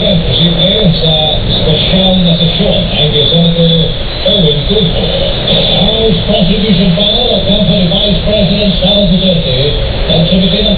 posible sa special na sesyon ay kay Senator Erwin Tulfo. House Constitution Panel at Company Vice President Sara Duterte nagsumite ng